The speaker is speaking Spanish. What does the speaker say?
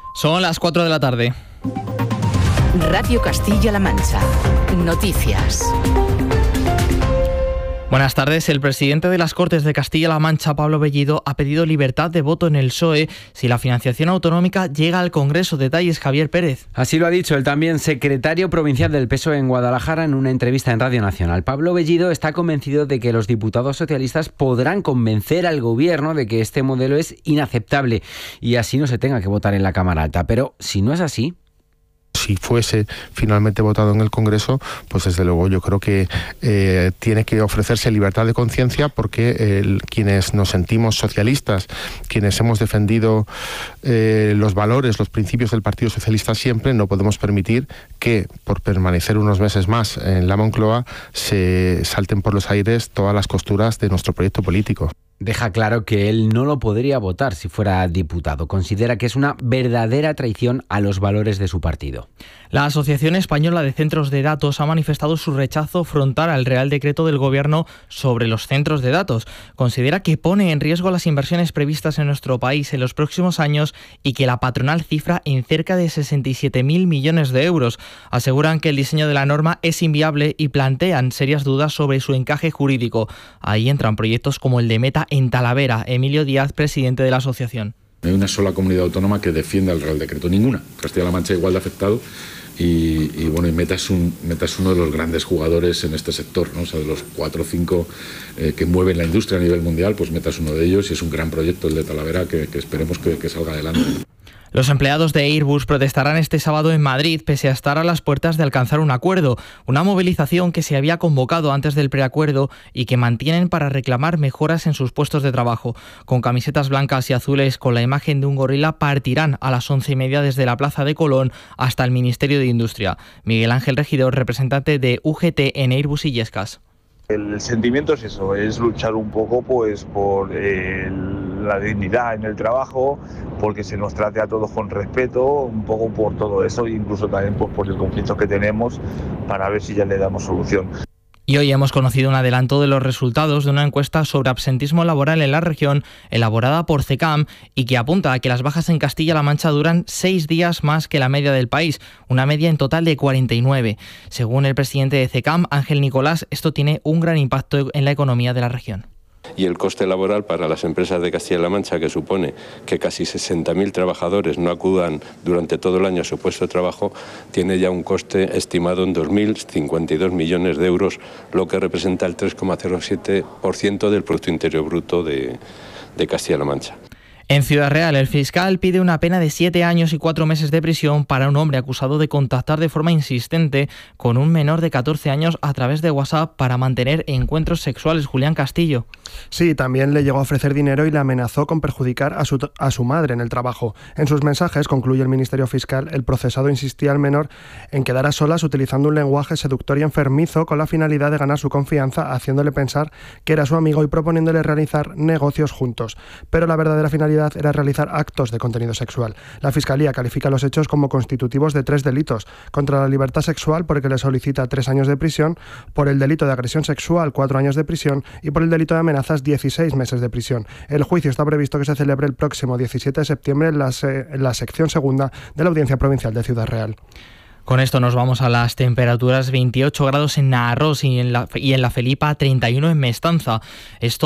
Son las 4 de la tarde. Radio Castilla-La Mancha. Noticias. Buenas tardes. El presidente de las Cortes de Castilla-La Mancha, Pablo Bellido, ha pedido libertad de voto en el PSOE si la financiación autonómica llega al Congreso. Detalles, Javier Pérez. Así lo ha dicho el también secretario provincial del PSOE en Guadalajara en una entrevista en Radio Nacional. Pablo Bellido está convencido de que los diputados socialistas podrán convencer al gobierno de que este modelo es inaceptable y así no se tenga que votar en la Cámara Alta. Pero si no es así... Si fuese finalmente votado en el Congreso, pues desde luego yo creo que tiene que ofrecerse libertad de conciencia porque quienes nos sentimos socialistas, quienes hemos defendido los valores, los principios del Partido Socialista siempre, no podemos permitir que por permanecer unos meses más en la Moncloa se salten por los aires todas las costuras de nuestro proyecto político. Deja claro que él no lo podría votar si fuera diputado. Considera que es una verdadera traición a los valores de su partido. La Asociación Española de Centros de Datos ha manifestado su rechazo frontal al Real Decreto del Gobierno sobre los centros de datos. Considera que pone en riesgo las inversiones previstas en nuestro país en los próximos años y que la patronal cifra en cerca de 67.000 millones de euros. Aseguran que el diseño de la norma es inviable y plantean serias dudas sobre su encaje jurídico. Ahí entran proyectos como el de Meta en Talavera. Emilio Díaz, presidente de la asociación. No hay una sola comunidad autónoma que defienda el Real Decreto, ninguna. Castilla-La Mancha igual de afectado y Meta es uno de los grandes jugadores en este sector, ¿no? O sea, de los 4 o 5 que mueven la industria a nivel mundial, pues Meta es uno de ellos y es un gran proyecto el de Talavera que esperemos que salga adelante. Los empleados de Airbus protestarán este sábado en Madrid pese a estar a las puertas de alcanzar un acuerdo, una movilización que se había convocado antes del preacuerdo y que mantienen para reclamar mejoras en sus puestos de trabajo. Con camisetas blancas y azules con la imagen de un gorila partirán a las 11:30 desde la Plaza de Colón hasta el Ministerio de Industria. Miguel Ángel Regidor, representante de UGT en Airbus Illescas. El sentimiento es eso, es luchar un poco pues por la dignidad en el trabajo, porque se nos trate a todos con respeto, un poco por todo eso, incluso también pues por el conflicto que tenemos, para ver si ya le damos solución. Y hoy hemos conocido un adelanto de los resultados de una encuesta sobre absentismo laboral en la región elaborada por CECAM y que apunta a que las bajas en Castilla-La Mancha duran 6 días más que la media del país, una media en total de 49. Según el presidente de CECAM, Ángel Nicolás, esto tiene un gran impacto en la economía de la región. Y el coste laboral para las empresas de Castilla-La Mancha, que supone que casi 60.000 trabajadores no acudan durante todo el año a su puesto de trabajo, tiene ya un coste estimado en 2.052 millones de euros, lo que representa el 3,07% del Producto Interior Bruto de Castilla-La Mancha. En Ciudad Real, el fiscal pide una pena de 7 años y 4 meses de prisión para un hombre acusado de contactar de forma insistente con un menor de 14 años a través de WhatsApp para mantener encuentros sexuales. Julián Castillo. Sí, también le llegó a ofrecer dinero y le amenazó con perjudicar a su madre en el trabajo. En sus mensajes, concluye el Ministerio Fiscal, el procesado insistía al menor en quedar a solas utilizando un lenguaje seductor y enfermizo con la finalidad de ganar su confianza, haciéndole pensar que era su amigo y proponiéndole realizar negocios juntos. Pero la verdadera finalidad era realizar actos de contenido sexual. La Fiscalía califica los hechos como constitutivos de 3 delitos: contra la libertad sexual, porque le solicita 3 años de prisión, por el delito de agresión sexual 4 años de prisión y por el delito de amenazas 16 meses de prisión. El juicio está previsto que se celebre el próximo 17 de septiembre en la sección segunda de la Audiencia Provincial de Ciudad Real. Con esto nos vamos a las temperaturas: 28 grados en Naarroz y en la Felipa, 31 en Mestanza. Esto